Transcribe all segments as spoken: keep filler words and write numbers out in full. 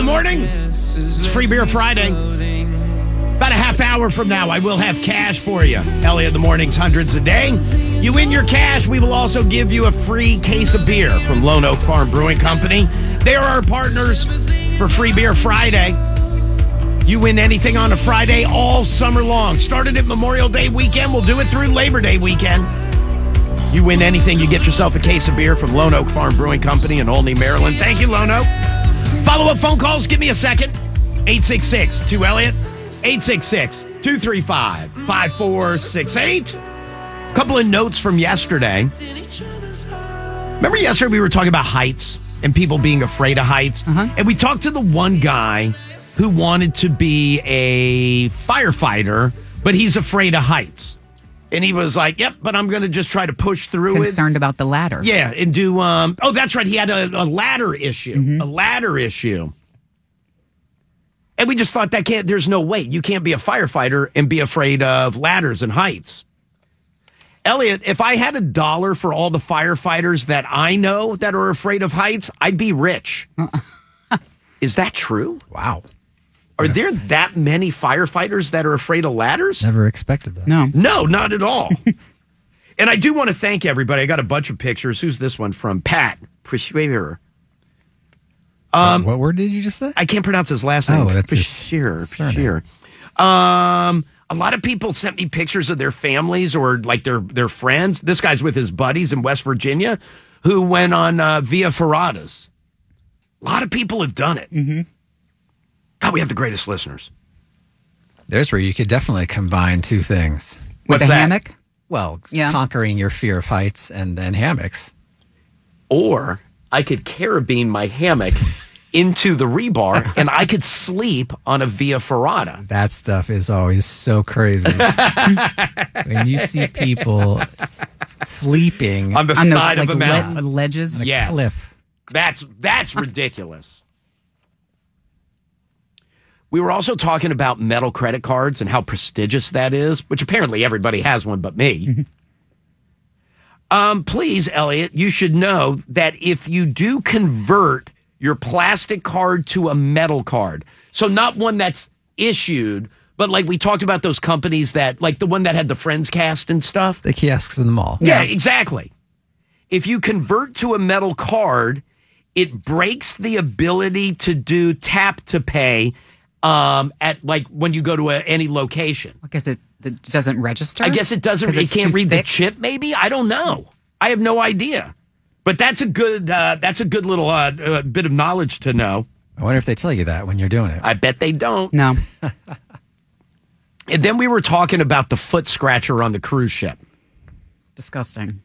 morning. It's Free Beer Friday. About a half hour from now, I will have cash for you. Elliot in the mornings, hundreds a day. You win your cash, we will also give you a free case of beer from Lone Oak Farm Brewing Company. They are our partners for Free Beer Friday. You win anything on a Friday all summer long. Started at Memorial Day weekend. We'll do it through Labor Day weekend. You win anything, you get yourself a case of beer from Lone Oak Farm Brewing Company in Olney, Maryland. Thank you, Lone Oak. Follow-up phone calls, give me a second. eight six six, two Elliot. eight six six, two three five, five four six eight. Couple of notes from yesterday. Remember yesterday we were talking about heights and people being afraid of heights? Uh-huh. And we talked to the one guy who wanted to be a firefighter, but he's afraid of heights. And he was like, yep, but I'm going to just try to push through Concerned it. Concerned about the ladder. Yeah, and do, um, oh, that's right. He had a, a ladder issue, mm-hmm. a ladder issue. And we just thought that can't, there's no way. You can't be a firefighter and be afraid of ladders and heights. Elliot, if I had a dollar for all the firefighters that I know that are afraid of heights, I'd be rich. Is that true? Wow. Are there that many firefighters that are afraid of ladders? Never expected that. No. No, not at all. And I do want to thank everybody. I got a bunch of pictures. Who's this one from? Pat Prishear. Um, what word did you just say? I can't pronounce his last name. Oh, that's Prishear. Prishear. Um, a lot of people sent me pictures of their families or like their, their friends. This guy's with his buddies in West Virginia who went on uh, Via Ferratas. A lot of people have done it. Mm-hmm. God, we have the greatest listeners. There's where you could definitely combine two things. With What's a that? hammock? Well, yeah. conquering your fear of heights and then hammocks. Or I could carabine my hammock into the rebar and I could sleep on a Via Ferrata. That stuff is always so crazy. When you see people sleeping on the on side those, of like, a mountain. Le- ledges? on a Yes. cliff. That's that's ridiculous. We were also talking about metal credit cards and how prestigious that is, which apparently everybody has one but me. um, please, Elliot, you should know that if you do convert your plastic card to a metal card, so not one that's issued, but like we talked about those companies that, like the one that had the Friends cast and stuff. The kiosks in the mall. Yeah, exactly. If you convert to a metal card, it breaks the ability to do tap to pay um, at like when you go to a, any location. Because it, it doesn't register? I guess it doesn't. It can't read thick? the chip. Maybe I don't know. I have no idea. But that's a good. Uh, that's a good little uh, uh, bit of knowledge to know. I wonder if they tell you that when you're doing it. I bet they don't. No. And then we were talking about the foot scratcher on the cruise ship. Disgusting.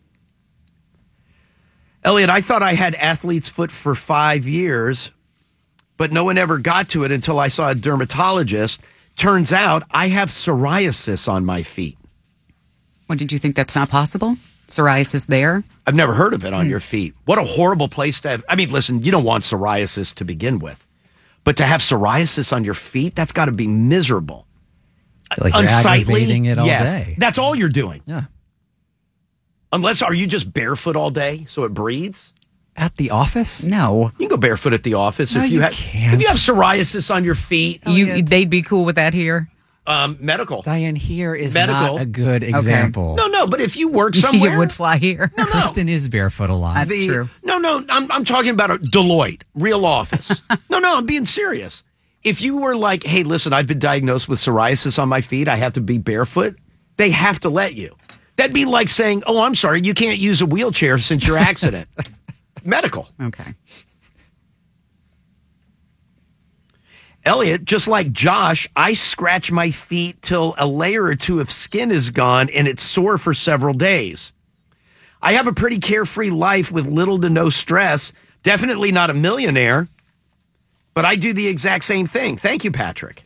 Elliot, I thought I had athlete's foot for five years, but no one ever got to it until I saw a dermatologist. Turns out I have psoriasis on my feet. What, did you think that's not possible? Psoriasis there? I've never heard of it on mm. your feet. What a horrible place to have. I mean, listen, you don't want psoriasis to begin with, but to have psoriasis on your feet, that's got to be miserable. Like you're aggravating it all yes, day. That's all you're doing. Yeah. Unless, are you just barefoot all day so it breathes? At the office? No. You can go barefoot at the office No, if you, you have. can't. If you have psoriasis on your feet, You, yeah, they'd be cool with that here? um, medical. Diane, here is Medical. not a good example. No, no, but if you work somewhere, You would fly here. No, no. Kristen is barefoot a lot. That's the- true. No, no, I'm I'm talking about a Deloitte, real office. no, no, I'm being serious. If you were like, hey, listen, I've been diagnosed with psoriasis on my feet, I have to be barefoot, they have to let you. That'd be like saying, oh, I'm sorry, you can't use a wheelchair since your accident. Medical. Okay. Elliot, just like Josh, I scratch my feet till a layer or two of skin is gone and it's sore for several days. I have a pretty carefree life with little to no stress. Definitely not a millionaire, but I do the exact same thing. Thank you, Patrick.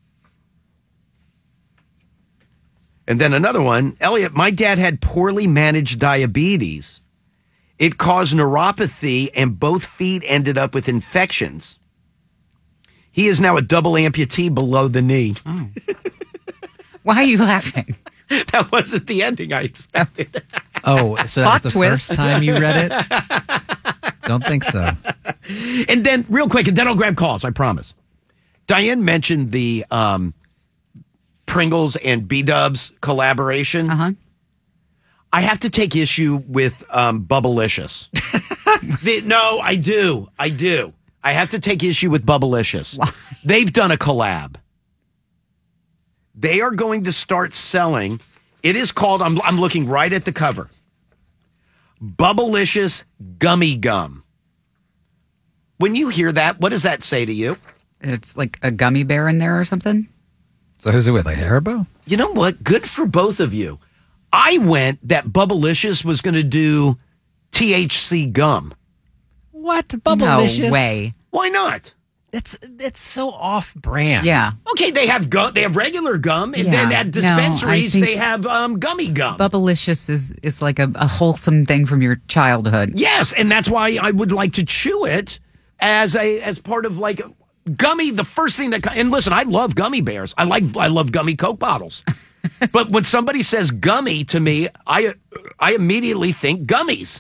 And then another one. Elliot, my dad had poorly managed diabetes. It caused neuropathy and both feet ended up with infections. He is now a double amputee below the knee. Oh. Why are you laughing? That wasn't the ending I expected. Oh, so that was the Plot twist. first time you read it? Don't think so. And then, real quick, and then I'll grab calls, I promise. Diane mentioned the um, Pringles and B-Dubs collaboration. Uh-huh. I have to take issue with um, Bubblicious. the, no, I do. I do. I have to take issue with Bubblicious. Why? They've done a collab. They are going to start selling. It is called, I'm, I'm looking right at the cover, Bubblicious Gummy Gum. When you hear that, what does that say to you? It's like a gummy bear in there or something. So who's it with, like Haribo? You know what? Good for both of you. I went that Bubblicious was going to do T H C gum. What? No Bubblicious? way. Why not? It's it's so off-brand. Yeah. Okay, they have gum. They have regular gum, and Yeah, then at no, dispensaries I think- they have um, gummy gum. Bubblicious is, is like a, a wholesome thing from your childhood. Yes, and that's why I would like to chew it as a as part of like gummy. The first thing that co- and listen, I love gummy bears. I like I love gummy Coke bottles. But when somebody says gummy to me, I I immediately think gummies.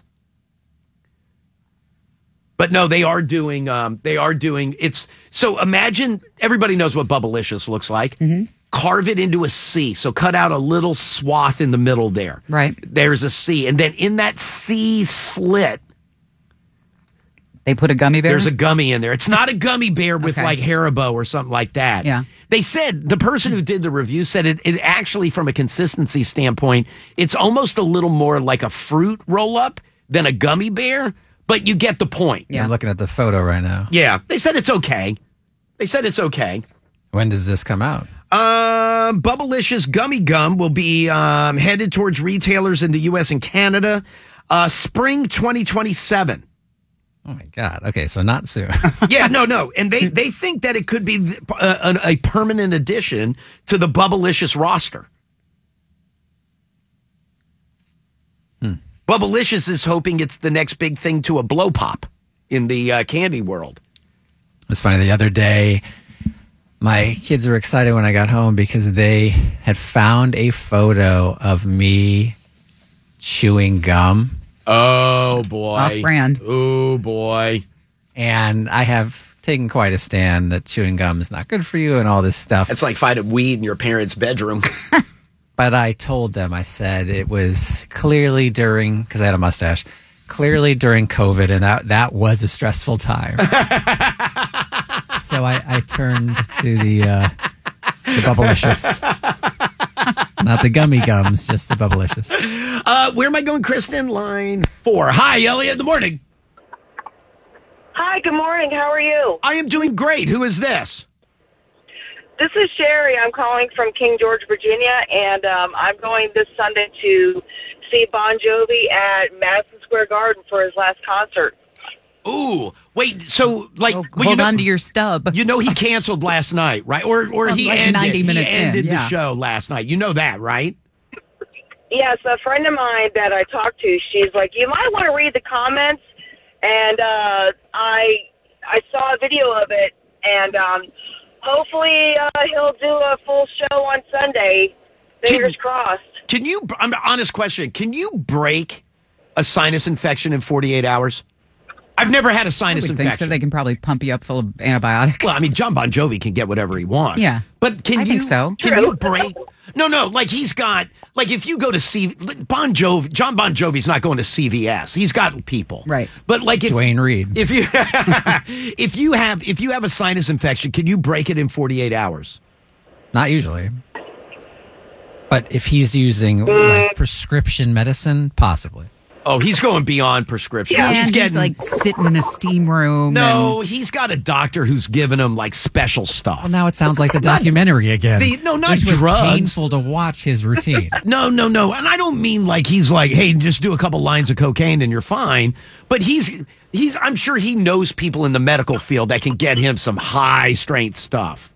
But no, they are doing. Um, they are doing. It's so. Imagine everybody knows what Bubblicious looks like. Mm-hmm. Carve it into a C. So cut out a little swath in the middle there. Right. There's a C, and then in that C slit, They put a gummy bear? there's a gummy in there. It's not a gummy bear with Okay. like Haribo or something like that. Yeah. They said the person who did the review said it, it actually, from a consistency standpoint, it's almost a little more like a fruit roll up than a gummy bear. But you get the point. Yeah. I'm looking at the photo right now. Yeah. They said it's okay. They said it's okay. When does this come out? Um, Bubblicious Gummy Gum will be um, headed towards retailers in the U S and Canada uh, spring twenty twenty-seven. Oh, my God. Okay, so not soon. Yeah, no, no. And they, they think that it could be th- a, a permanent addition to the Bubblicious roster. Bubblicious is hoping it's the next big thing to a blow pop in the uh, candy world. It was funny the other day. My kids were excited when I got home because they had found a photo of me chewing gum. Oh, boy. Off-brand. Oh, boy. And I have taken quite a stand that chewing gum is not good for you and all this stuff. That's like finding weed in your parents' bedroom. But I told them, I said it was clearly during, because I had a mustache, clearly during COVID, and that, that was a stressful time. So I, I turned to the, uh, the Bubblicious. Not the gummy gums, just the Bubblicious. Uh, where am I going, Kristen? Line four. Hi, Elliot, in the morning. Hi, good morning. How are you? I am doing great. Who is this? This is Sherry. I'm calling from King George, Virginia, and um, I'm going this Sunday to see Bon Jovi at Madison Square Garden for his last concert. Ooh, wait, so, like... Oh, well, hold you know, on to your stub. You know he canceled last night, right? Or or Well, he like ended, ninety minutes he in, ended the yeah. show last night. You know that, right? Yes, a friend of mine that I talked to, she's like, you might want to read the comments, and uh, I I saw a video of it, and um, hopefully uh, he'll do a full show on Sunday. Fingers Can- crossed. Can you, I'm honest question, can you break a sinus infection in forty-eight hours? I've never had a I sinus would infection. think so. They can probably pump you up full of antibiotics. Well, I mean, John Bon Jovi can get whatever he wants. Yeah. But can I you, think so. Can True. you break? No, no, like he's got, like if you go to see Bon Jovi, John Bon Jovi's not going to C V S. He's got people. Right. But like if, Dwayne Reed. if you, if you have, if you have a sinus infection, can you break it in forty-eight hours? Not usually. But if he's using like prescription medicine, possibly. Oh, he's going beyond prescription. and he's he's, getting, like sitting in a steam room. no, he's got a doctor who's giving him like special stuff. Well, now it sounds like the documentary again. The- no, not Which was drugs. painful to watch his routine. No, no, no. And I don't mean like he's like, hey, just do a couple lines of cocaine and you're fine. But he's he's I'm sure he knows people in the medical field that can get him some high strength stuff.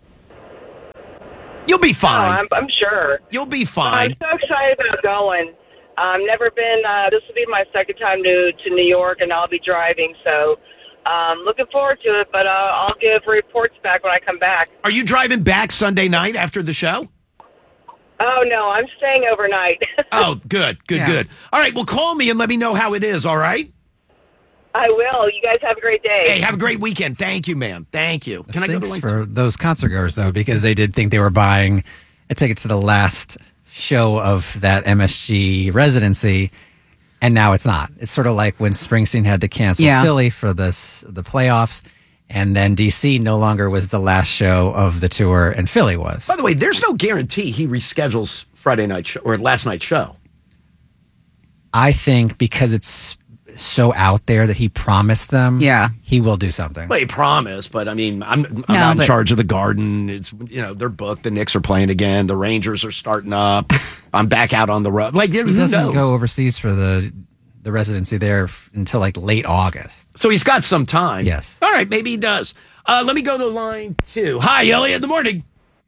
You'll be Oh, fine. I'm, I'm sure. You'll be I'm fine. so excited about going. I've never been, uh, this will be my second time to, to New York, and I'll be driving, so um, looking forward to it, but uh, I'll give reports back when I come back. Are you driving back Sunday night after the show? Oh, no, I'm staying overnight. Oh, good, good, Yeah. good. All right, well, call me and let me know how it is, all right? I will. You guys have a great day. Hey, have a great weekend. Thank you, ma'am. Thank you. Can I go to Thanks for those concert goers, though, because they did think they were buying a ticket to the last show of that M S G residency, and now it's not. It's sort of like when Springsteen had to cancel Yeah. Philly for this the playoffs, and then D C no longer was the last show of the tour, and Philly was. By the way, there's no guarantee he reschedules Friday night show, or last night's show. I think because it's so out there that he promised them, Yeah. he will do something. Well, he promised, but I mean, I'm, I'm No, not in but- charge of the Garden. It's, you know, they're booked. The Knicks are playing again. The Rangers are starting up. I'm back out on the road. Like, who He doesn't knows? go overseas for the the residency there f- until like late August. So he's got some time. Yes. All right, maybe he does. Uh, let me go to line two. Hi, Elliot. In the morning.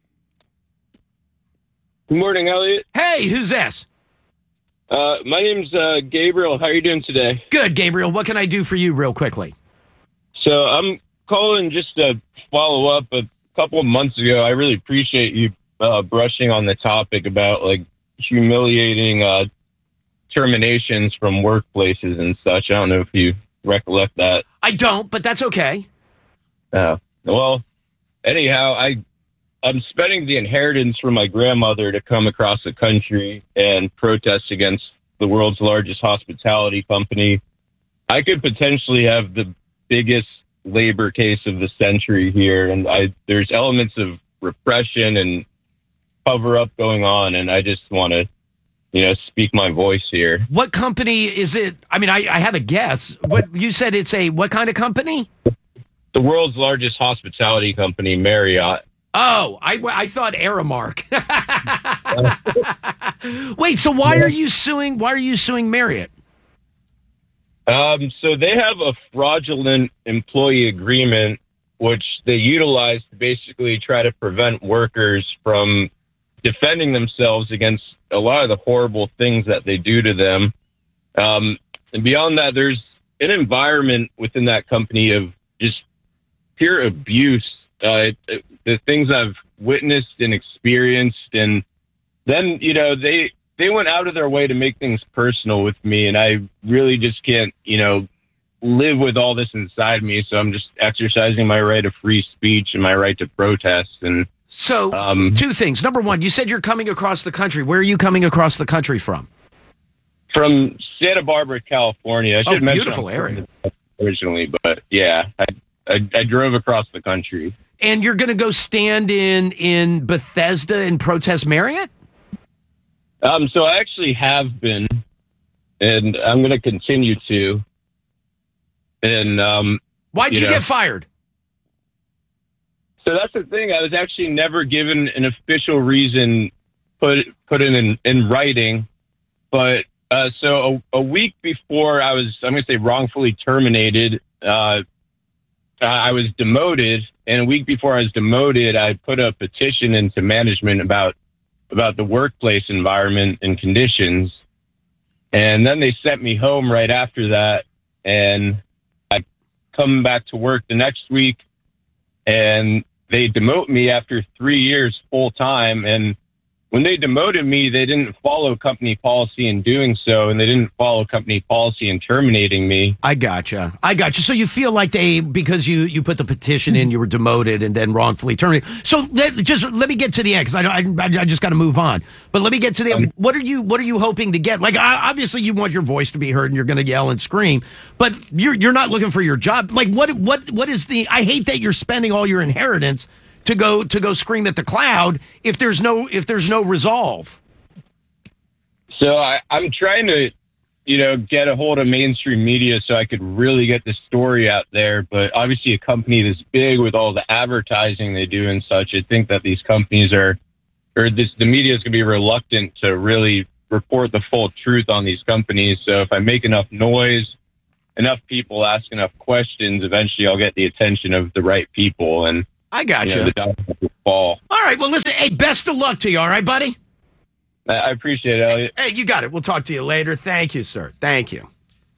Good morning, Elliot. Hey, who's this? Uh, my name's uh, Gabriel. How are you doing today? Good, Gabriel. What can I do for you real quickly? So I'm calling just to follow up. A couple of months ago, I really appreciate you uh, brushing on the topic about like humiliating uh, terminations from workplaces and such. I don't know if you recollect that. I don't, but that's okay. Uh, well, anyhow, I I'm spending the inheritance from my grandmother to come across the country and protest against the world's largest hospitality company. I could potentially have the biggest labor case of the century here, and I there's elements of repression and cover up going on, and I just want to, you know, speak my voice here. What company is it? I mean, I, I have a guess. What you said it's a what kind of company? The world's largest hospitality company, Marriott. Oh, I, I thought Aramark. Wait, so why are you suing? Why are you suing Marriott? Um, so they have a fraudulent employee agreement, which they utilize to basically try to prevent workers from defending themselves against a lot of the horrible things that they do to them. Um, and beyond that, there's an environment within that company of just pure abuse. Uh, it, it, the things I've witnessed and experienced, and then, you know, they they went out of their way to make things personal with me, and I really just can't, you know, live with all this inside me. So I'm just exercising my right of free speech and my right to protest. And So, Um, two things. Number one, you said you're coming across the country. Where are you coming across the country from? from Santa Barbara, California. I Oh, should mention beautiful I'm area. originally, but yeah, I, I I drove across the country. And you're going to go stand in in Bethesda and protest Marriott? Um, so I actually have been, and I'm going to continue to. And um, Why'd you, You know. get fired? so that's the thing. I was actually never given an official reason put put in in, in writing, but uh, so a, a week before I was, I'm going to say, wrongfully terminated. Uh, I was demoted, and a week before I was demoted, I put a petition into management about about the workplace environment and conditions, and then they sent me home right after that, and I come back to work the next week, and they demote me after three years full time. And when they demoted me, they didn't follow company policy in doing so, and they didn't follow company policy in terminating me. I gotcha. I gotcha. So you feel like they, because you, you put the petition in, you were demoted and then wrongfully terminated. So let, just let me get to the end, because I, I, I just got to move on. But let me get to the end. What are you What are you hoping to get? Like, I- obviously, you want your voice to be heard, and you're going to yell and scream. But you're you're not looking for your job. Like, what what what is the? I hate that you're spending all your inheritance to go to go scream at the cloud if there's no if there's no resolve. So I, I'm trying to, you know, get a hold of mainstream media so I could really get the story out there. But obviously a company this big with all the advertising they do and such, I think that these companies are, or this, the media is going to be reluctant to really report the full truth on these companies. So if I make enough noise, enough people ask enough questions, eventually I'll get the attention of the right people, and I gotcha. you know, the dominoes will fall. All right. Well, listen. Hey, best of luck to you. All right, buddy. I I appreciate it, Elliot. Hey, you got it. We'll talk to you later. Thank you, sir. Thank you.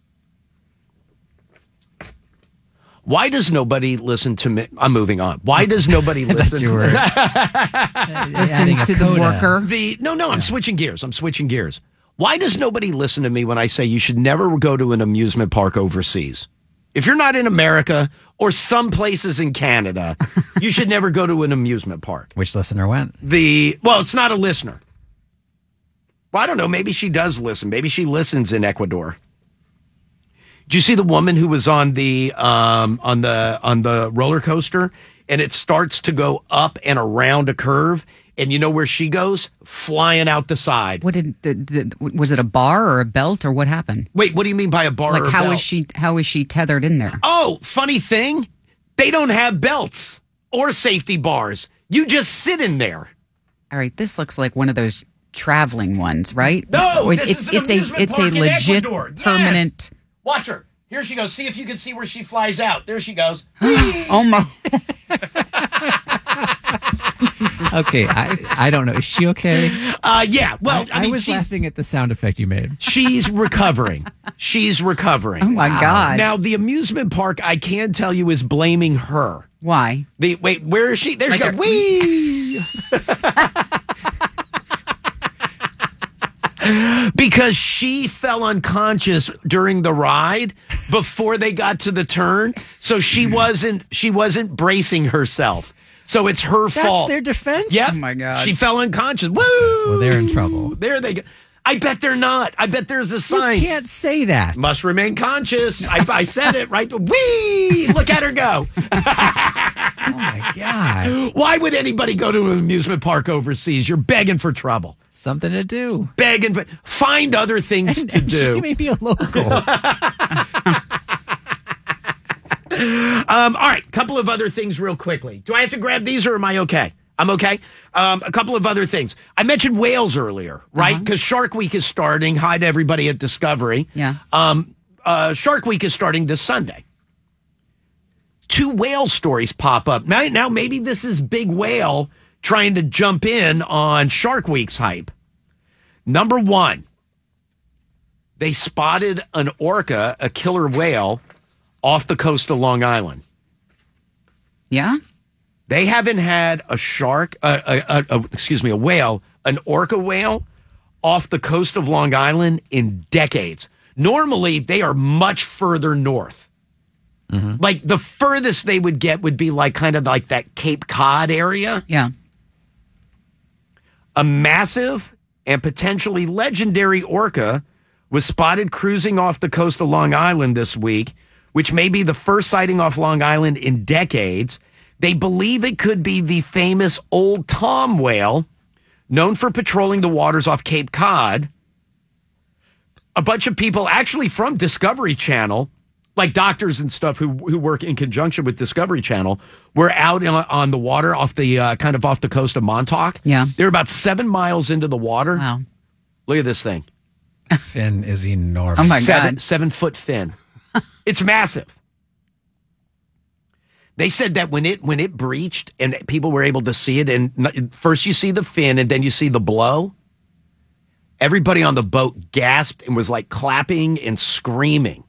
Why does nobody listen to me? I'm moving on. Why does nobody listen you to were- Listen Adding a to the coda. worker. the? No, no. I'm switching gears. I'm switching gears. Why does nobody listen to me when I say you should never go to an amusement park overseas? if you're not in America or some places in Canada, you should never go to an amusement park. Which listener went? The well, it's not a listener. Well, I don't know. Maybe she does listen. Maybe she listens in Ecuador. Did you see the woman who was on the um, on the on the roller coaster, and it starts to go up and around a curve, and you know where she goes? Flying out the side. What did the, the was it a bar or a belt or what happened? Wait, what do you mean by a bar? Like or a how belt? is she how is she tethered in there? Oh, funny thing, they don't have belts or safety bars. You just sit in there. All right, this looks like one of those traveling ones, right? No, Wait, this it's is an it's a amusement it's a park in legit Ecuador. Yes. permanent. Watch her. Here she goes. See if you can see where she flies out. There she goes. Oh my! Okay, I I don't know. Is she okay? Uh, yeah. Well, I, I, mean, I was she's, laughing at the sound effect you made. she's recovering. She's recovering. Oh my God! Now, the amusement park, I can tell you, is blaming her. Why? The wait, where is she? There she Like goes. a- Whee! Because she fell unconscious during the ride before they got to the turn, so she wasn't she wasn't bracing herself. So it's her That's fault. their defense? Yep. Oh, my God. She fell unconscious. Woo! Well, they're in trouble. There they go. I bet they're not. I bet there's a You sign. can't say that. Must remain conscious. I, I said it right. Whee! Look at her go. Oh, my God. Why would anybody go to an amusement park overseas? You're begging for trouble. Something to do. Begging for. Find other things And, to and do. she may be a local. Um, all right, couple of other things real quickly. Do I have to grab these or am I okay? I'm okay. Um, a couple of other things. I mentioned whales earlier, right? Because Shark Week is starting. Hi to everybody at Discovery. Yeah. Um, uh, Shark Week is starting this Sunday. Two whale stories pop up. Now, now maybe this is Big Whale trying to jump in on Shark Week's hype. Number one, they spotted an orca, a killer whale, off the coast of Long Island. Yeah. They haven't had a shark, uh, a, a, a, excuse me, a whale, an orca whale off the coast of Long Island in decades. Normally, they are much further north. Mm-hmm. Like the furthest they would get would be like kind of like that Cape Cod area. Yeah. A massive and potentially legendary orca was spotted cruising off the coast of Long Island this week, which may be the first sighting off Long Island in decades. They believe it could be the famous Old Tom whale, known for patrolling the waters off Cape Cod. A bunch of people actually from Discovery Channel, like doctors and stuff who who work in conjunction with Discovery Channel, were out in, on the water off the uh, kind of off the coast of Montauk. Yeah. They're about seven miles into the water. Wow. Look at this thing. Fin is enormous. Oh, my seven, God. Seven foot fin. It's massive. They said that when it when it breached and people were able to see it, and first you see the fin and then you see the blow, everybody on the boat gasped and was like clapping and screaming.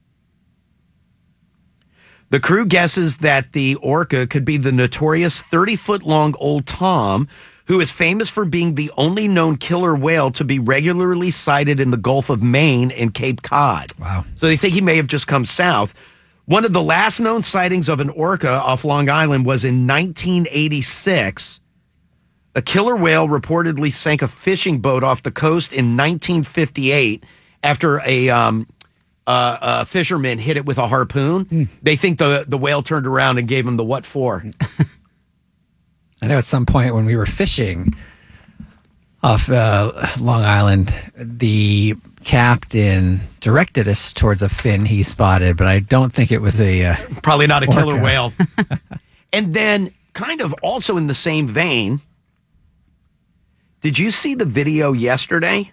The crew guesses that the orca could be the notorious thirty-foot-long Old Tom, who is famous for being the only known killer whale to be regularly sighted in the Gulf of Maine and Cape Cod. Wow. So they think he may have just come south. One of the last known sightings of an orca off Long Island was in nineteen eighty-six. A killer whale reportedly sank a fishing boat off the coast in nineteen fifty-eight after a, um, uh, a fisherman hit it with a harpoon. Mm. They think the, the whale turned around and gave him the what for. I know at some point when we were fishing off uh, Long Island, the captain directed us towards a fin he spotted, but I don't think it was a... Uh, Probably not a orca. killer whale. And then, kind of also in the same vein, did you see the video yesterday?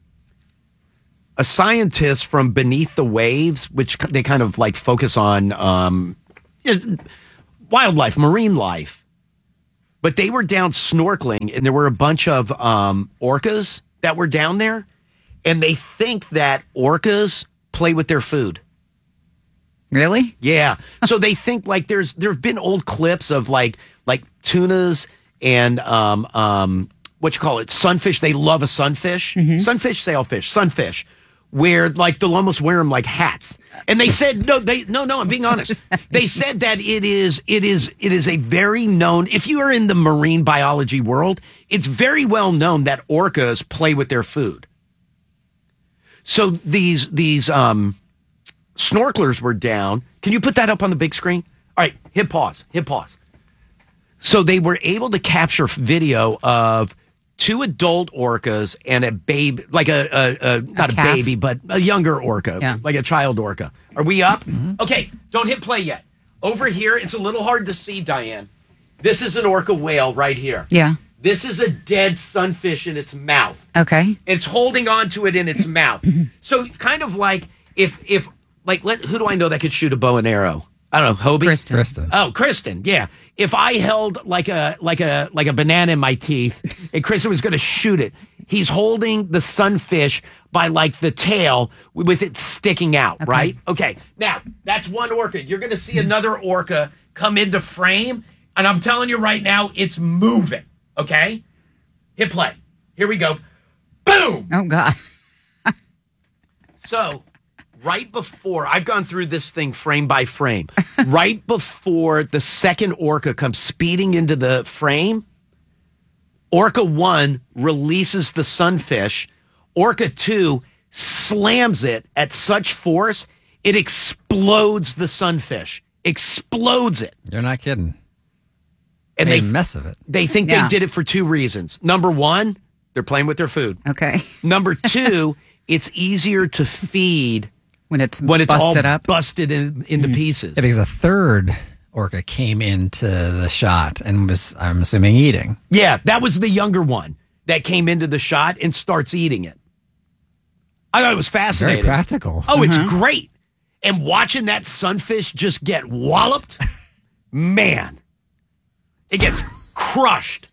A scientist from Beneath the Waves, which they kind of like focus on um, wildlife, marine life. But they were down snorkeling, and there were a bunch of um, orcas that were down there, and they think that orcas play with their food. Really? Yeah. So they think like there's there have been old clips of like like tunas and um um what you call it sunfish. They love a sunfish, mm-hmm. sunfish, sailfish, sunfish, where like they'll almost wear them like hats. And they said no, they no, no. I'm being honest. They said that it is, it is, it is a very known. If you are in the marine biology world, it's very well known that orcas play with their food. So these these um, snorkelers were down. Can you put that up on the big screen? All right, hit pause. Hit pause. So they were able to capture video of two adult orcas and a baby, like a, a, a not a, a baby, but a younger orca, yeah. like a child orca. Are we up? Mm-hmm. Okay, don't hit play yet. Over here, it's a little hard to see, Diane. This is an orca whale right here. Yeah. This is a dead sunfish in its mouth. Okay. It's holding on to it in its mouth. So kind of like if, if like, let, who do I know that could shoot a bow and arrow? I don't know, Hobie? Kristen. Kristen. Oh, Kristen, yeah. If I held like a like a like a banana in my teeth and Kristen was going to shoot it, he's holding the sunfish by like the tail with it sticking out, okay. right? Okay. Now, that's one orca. You're going to see another orca come into frame, and I'm telling you right now, it's moving, okay? Hit play. Here we go. Boom! Oh, God. So, right before, I've gone through this thing frame by frame. Right before the second orca comes speeding into the frame, Orca one releases the sunfish. Orca two slams it at such force, it explodes the sunfish. Explodes it. You're not kidding. And Made they a mess of it. They think Yeah. they did it for two reasons. Number one, they're playing with their food. Okay. Number two, it's easier to feed When it's when it's busted all up. busted in, into pieces. Yeah, because a third orca came into the shot and was, I'm assuming, eating. Yeah, that was the younger one that came into the shot and starts eating it. I thought it was fascinating. Very practical. Oh, it's great. And watching that sunfish just get walloped, man, it gets crushed.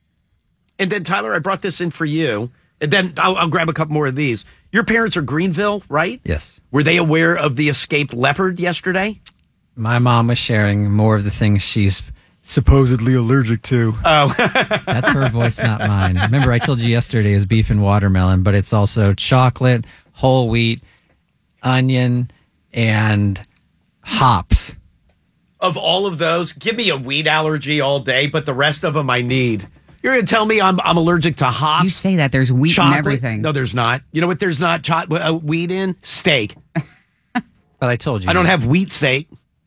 And then, Tyler, I brought this in for you. And then I'll, I'll grab a couple more of these. Your parents are Greenville, right? Yes. Were they aware of the escaped leopard yesterday? My mom was sharing more of the things she's supposedly allergic to. Oh. That's her voice, not mine. Remember, I told you yesterday is beef and watermelon, but it's also chocolate, whole wheat, onion, and hops. Of all of those, give me a wheat allergy all day, but the rest of them I need. You're going to tell me I'm I'm allergic to hops? You say that there's wheat chocolate? in everything. No, there's not. You know what there's not cho- uh, wheat in? Steak. But I told you. I don't have wheat steak.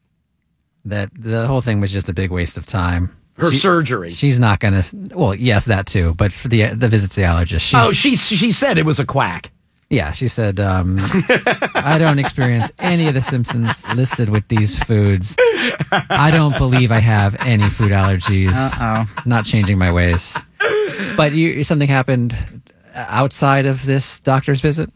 that the whole thing was just a big waste of time. Her She- surgery. She's not going to. Well, yes, that too. But for the the visit to the allergist, she's, Oh, she she said it was a quack. yeah, she said, um, I don't experience any of the symptoms listed with these foods. I don't believe I have any food allergies. Uh-oh. Not changing my ways. But you, something happened outside of this doctor's visit?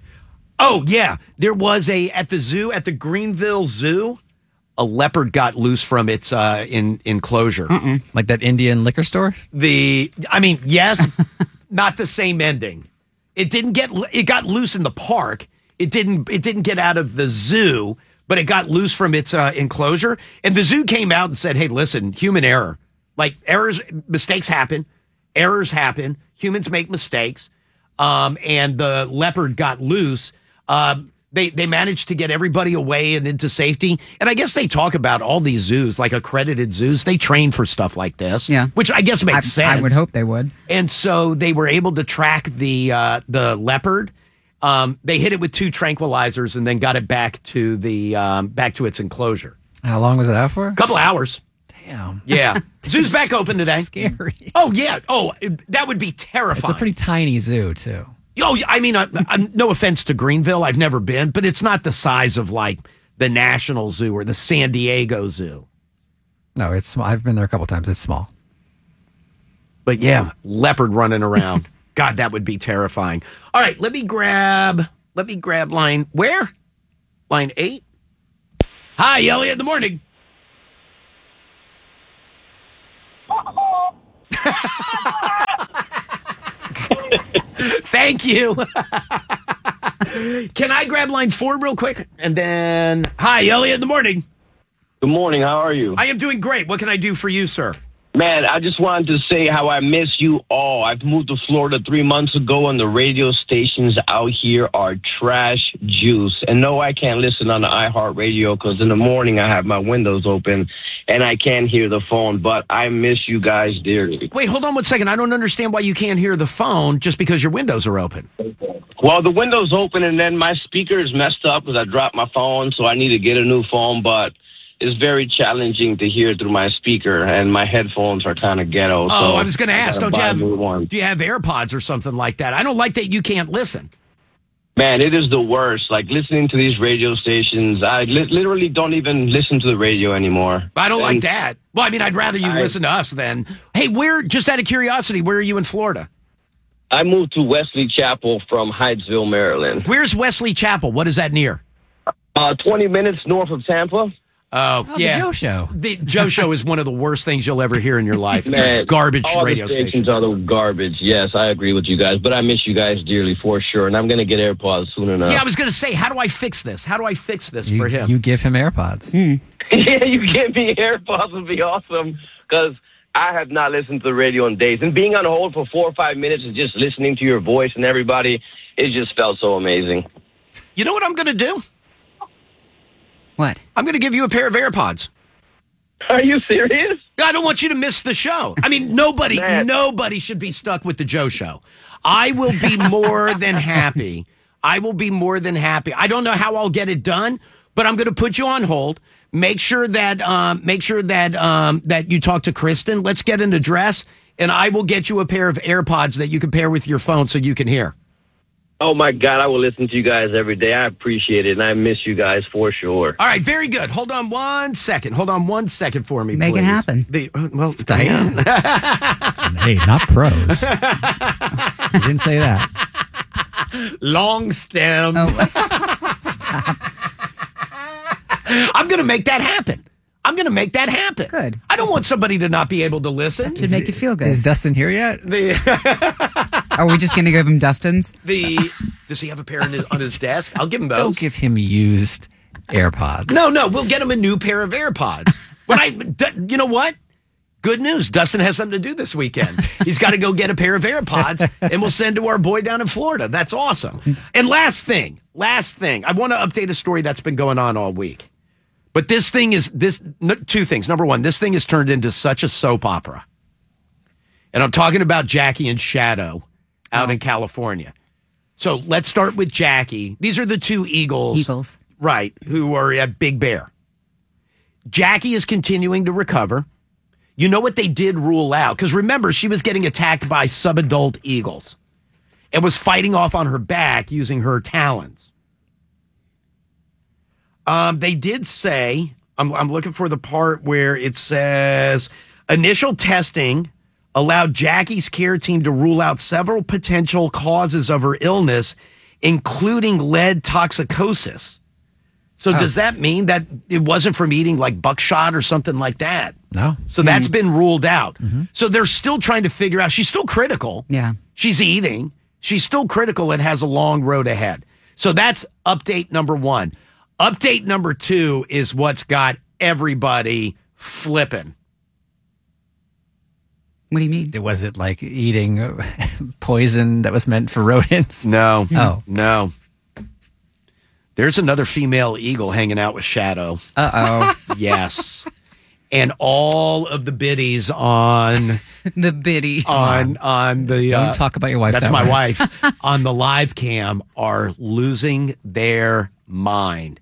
Oh, yeah. There was a, at the zoo, at the Greenville Zoo, a leopard got loose from its uh, in, enclosure. Like that Indian liquor store? The, I mean, yes, not the same ending. It didn't get, it got loose in the park. It didn't, it didn't get out of the zoo, but it got loose from its uh, enclosure. And the zoo came out and said, hey, listen, human error. Like errors, mistakes happen. Errors happen. Humans make mistakes. Um, and the leopard got loose. Um, they they managed to get everybody away and into safety. And I guess they talk about all these zoos, like accredited zoos. They train for stuff like this. Yeah. Which I guess makes I, sense. I would hope they would. And so they were able to track the uh, the leopard. Um, they hit it with two tranquilizers and then got it back to the um, back to its enclosure. How long was it out for? A couple hours. Damn. Yeah. Zoo's back open today. Scary. Oh, yeah. Oh, it- that would be terrifying. It's a pretty tiny zoo, too. Oh, I mean, I, I'm, no offense to Greenville. I've never been, but it's not the size of like the National Zoo or the San Diego Zoo. No, it's small. I've been there a couple times. It's small. But yeah, leopard running around. God, that would be terrifying. All right, let me grab, let me grab line, where? Line eight? Hi, Elliot in the morning. Thank you. Can I grab line four real quick? And then, hi, Elliot in the morning. Good morning. How are you? I am doing great. What can I do for you, sir? Man, I just wanted to say how I miss you all. I've moved to Florida three months ago, and the radio stations out here are trash juice. And no, I can't listen on the iHeartRadio because in the morning I have my windows open and I can't hear the phone. But I miss you guys dearly. Wait, hold on one second. I don't understand why you can't hear the phone just because your windows are open. Well, the window's open, and then my speaker is messed up because I dropped my phone, so I need to get a new phone. But it's very challenging to hear through my speaker, and my headphones are kind of ghetto. Oh, so I was going to ask, don't you buy a have new one. do you have AirPods or something like that? I don't like that you can't listen. Man, it is the worst. Like listening to these radio stations, I li- literally don't even listen to the radio anymore. I don't like And that. Well, I mean, I'd rather you I- listen to us then. Hey, where, just out of curiosity, where are you in Florida? I moved to Wesley Chapel from Hyattsville, Maryland. Where's Wesley Chapel? What is that near? Uh, twenty minutes north of Tampa. Oh, Oh, yeah. the Joe Show. The Joe Show is one of the worst things you'll ever hear in your life. It's a Man, garbage all radio the stations station. are the garbage. Yes, I agree with you guys, but I miss you guys dearly for sure, and I'm going to get AirPods soon enough. Yeah, I was going to say, how do I fix this? How do I fix this You, for him? you give him AirPods. Yeah, you give me AirPods would be awesome because I have not listened to the radio in days. And being on hold for four or five minutes and just listening to your voice and everybody, it just felt so amazing. You know what I'm going to do? What? I'm going to give you a pair of AirPods. Are you serious? I don't want you to miss the show. I mean, nobody, Man. nobody should be stuck with the Joe Show. I will be more than happy. I will be more than happy. I don't know how I'll get it done, but I'm going to put you on hold. Make sure that um, make sure that um, that you talk to Kristen. Let's get an address, and I will get you a pair of AirPods that you can pair with your phone so you can hear. Oh, my God, I will listen to you guys every day. I appreciate it, and I miss you guys for sure. All right, very good. Hold on one second. Hold on one second for me, Make it please. happen. The, uh, well, Diane. Hey, not pros. You didn't say that. Long stem. Oh, stop. I'm going to make that happen. I'm going to make that happen. Good. I don't want somebody to not be able to listen. Should make you feel good. Is Dustin here yet? The, Are we just going to give him Dustin's? the does he have a pair on his, on his desk? I'll give him those. Don't give him used AirPods. No, no, we'll get him a new pair of AirPods. When I, d- you know what? Good news. Dustin has something to do this weekend. He's got to go get a pair of AirPods, and we'll send to our boy down in Florida. That's awesome. And last thing, last thing, I want to update a story that's been going on all week. But this thing is this n- two things. Number one, this thing has turned into such a soap opera, and I'm talking about Jackie and Shadow out in California. So let's start with Jackie. These are the two Eagles, Eagles. right? Who are at Big Bear. Jackie is continuing to recover. You know what they did rule out? Because remember, she was getting attacked by subadult eagles and was fighting off on her back using her talons. Um, they did say, I'm, I'm looking for the part where it says, initial testing allowed Jackie's care team to rule out several potential causes of her illness, including lead toxicosis. So does that mean that it wasn't from eating like buckshot or something like that? No. So that's been ruled out. So they're still trying to figure out. She's still critical. Yeah. She's eating. She's still critical and has a long road ahead. So that's update number one. Update number two is what's got everybody flipping. What do you mean? It was it like eating poison that was meant for rodents? No. Oh. No. There's another female eagle hanging out with Shadow. Uh Yes. And all of the biddies on oh. The biddies. on on the Don't uh, talk about your wife. That's that my way. wife. On the live cam are losing their mind.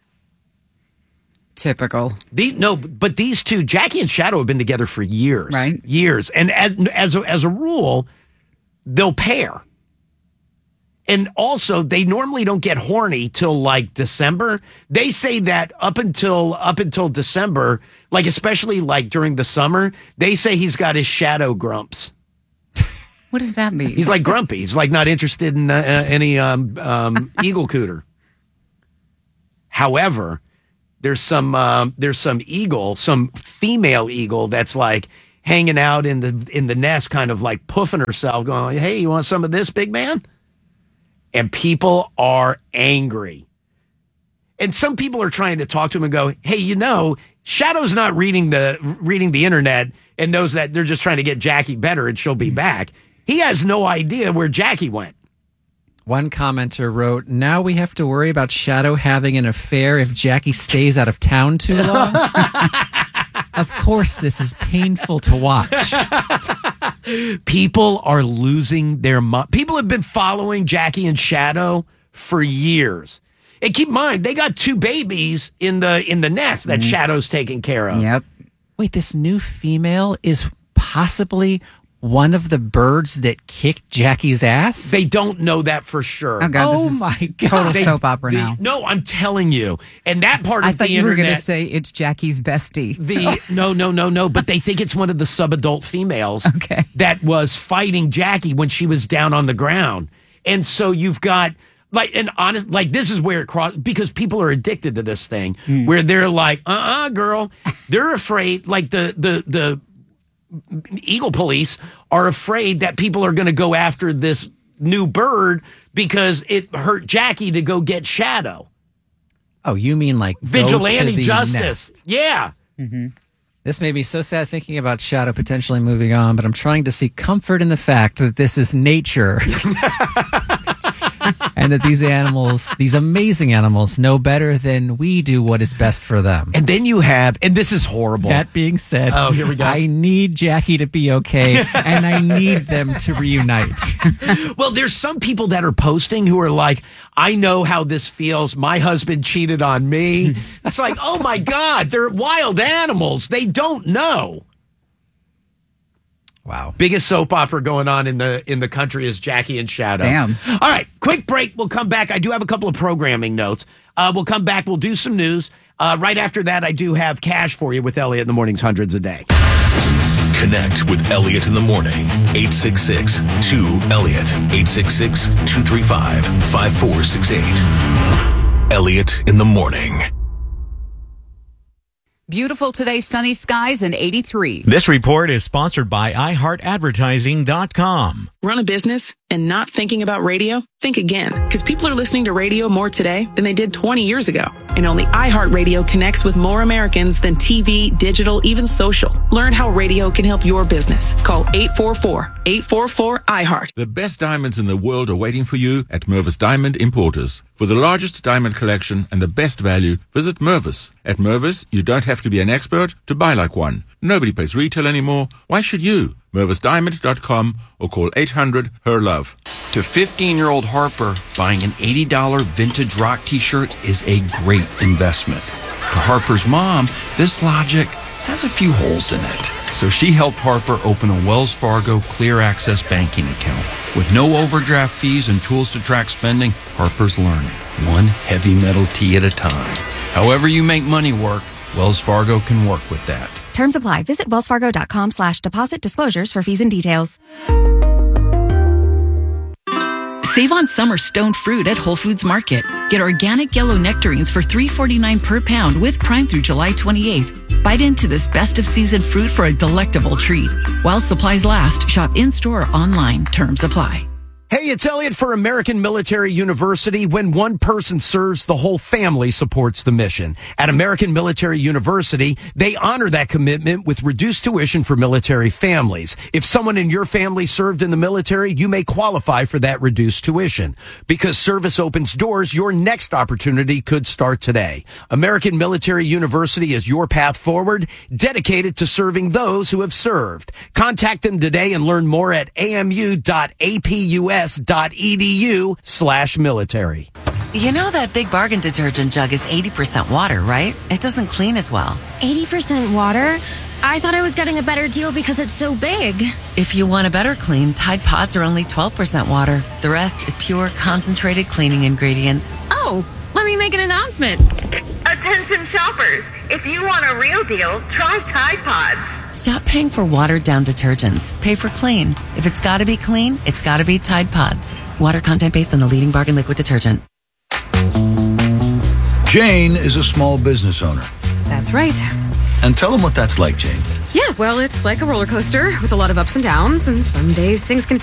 Typical. The, no, but these two, Jackie and Shadow, have been together for years. Right. Years. And as as a, as a rule, they'll pair. And also, they normally don't get horny till like December. They say that up until up until December, like especially like during the summer, they say he's got his shadow grumps. What does that mean? He's like grumpy. He's like not interested in uh, any um, um, eagle cooter. However, there's some um, there's some eagle, some female eagle that's like hanging out in the in the nest, kind of like puffing herself, going, "Hey, you want some of this, big man?" And people are angry. And some people are trying to talk to him and go, hey, you know, Shadow's not reading the reading the internet and knows that they're just trying to get Jackie better and she'll be back. He has no idea where Jackie went. One commenter wrote, now we have to worry about Shadow having an affair if Jackie stays out of town too long. Of course, this is painful to watch. People are losing their mind. People have been following Jackie and Shadow for years. And keep in mind, they got two babies in the in the nest that mm. Shadow's taking care of. Yep. Wait, this new female is possibly one of the birds that kicked Jackie's ass? They don't know that for sure. Oh, God, this oh is my God. Total they, soap opera they, now. No, I'm telling you. And that part I of thought the you were internet... going to say it's Jackie's bestie. The No, no, no, no. But they think it's one of the sub-adult females okay. that was fighting Jackie when she was down on the ground. And so you've got... Like, and honest, like, this is where it crosses, because people are addicted to this thing, mm. where they're like, uh-uh, girl. They're afraid, like, the, the, the Eagle Police are afraid that people are going to go after this new bird because it hurt Jackie to go get Shadow. Oh, you mean like vigilante justice? Nest. Yeah. Mm-hmm. This made me so sad thinking about Shadow potentially moving on, but I'm trying to see comfort in the fact that this is nature. And that these animals, these amazing animals, know better than we do what is best for them. And then you have, and this is horrible. That being said, oh, here we go. I need Jackie to be okay, and I need them to reunite. Well, there's some people that are posting who are like, I know how this feels. My husband cheated on me. It's like, oh my God, they're wild animals. They don't know. Wow. Biggest soap opera going on in the in the country is Jackie and Shadow. Damn. All right, quick break. We'll come back. I do have a couple of programming notes. Uh, we'll come back. We'll do some news. Uh, right after that, I do have cash for you with Elliot in the Morning's Hundreds a Day. Connect with Elliot in the morning. eight six six two Elliot. eight six six two three five five four six eight. Elliot in the morning. Beautiful today, sunny skies and eighty-three. This report is sponsored by i heart advertising dot com. Run a business and not thinking about radio? Think again, because people are listening to radio more today than they did twenty years ago. And only iHeartRadio connects with more Americans than T V, digital, even social. Learn how radio can help your business. Call eight four four, eight four four, I heart. The best diamonds in the world are waiting for you at Mervis Diamond Importers. For the largest diamond collection and the best value, visit Mervis. At Mervis, you don't have to be an expert to buy like one. Nobody pays retail anymore. Why should you? Mervis Diamond dot com or call eight hundred, H E R, LOVE. To fifteen-year-old Harper, buying an eighty dollars vintage rock t-shirt is a great investment. To Harper's mom, this logic has a few holes in it. So she helped Harper open a Wells Fargo Clear Access banking account. With no overdraft fees and tools to track spending, Harper's learning, one heavy metal tee at a time. However you make money work, Wells Fargo can work with that. Terms apply. Visit wellsfargo.com slash deposit disclosures for fees and details. Save on summer stoned fruit at Whole Foods Market. Get organic yellow nectarines for three forty-nine per pound with Prime through July twenty-eighth. Bite into this best of season fruit for a delectable treat. While supplies last, shop in-store or online. Terms apply. Hey, it's Elliot for American Military University. When one person serves, the whole family supports the mission. At American Military University, they honor that commitment with reduced tuition for military families. If someone in your family served in the military, you may qualify for that reduced tuition. Because service opens doors, your next opportunity could start today. American Military University is your path forward, dedicated to serving those who have served. Contact them today and learn more at amu.apus .edu slash military. You know that Big Bargain detergent jug is eighty percent water, right? It doesn't clean as well. eighty percent water? I thought I was getting a better deal because it's so big. If you want a better clean, Tide Pods are only twelve percent water. The rest is pure, concentrated cleaning ingredients. Oh, let me make an announcement. Attention shoppers, if you want a real deal, try Tide Pods. Stop paying for watered-down detergents. Pay for clean. If it's got to be clean, it's got to be Tide Pods. Water content based on the leading bargain liquid detergent. Jane is a small business owner. That's right. And tell them what that's like, Jane. Yeah, well, it's like a roller coaster with a lot of ups and downs, and some days things can